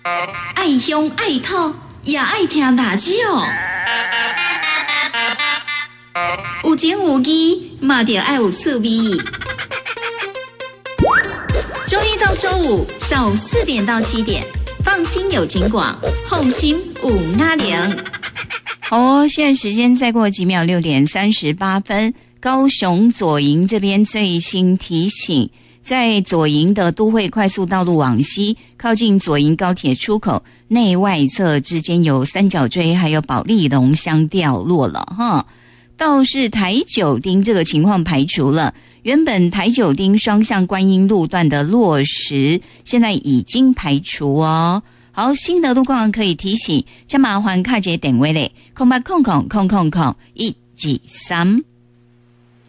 爱乡爱土，也爱听大酒。有情有义，嘛着爱有趣味。周一到周五上午4点到7点，放心有景广，放心有阿玲。 好哦，现在时间再过几秒，6点38分。高雄左营这边最新提醒，在左营的都会快速道路往西，靠近左营高铁出口内外侧之间有三角锥还有保利龙箱掉落了哈。倒是台九丁这个情况排除了，原本台九丁双向观音路段的落石现在已经排除哦。好，新的路况可以提醒，将麻烦卡节点位嘞，0800000123。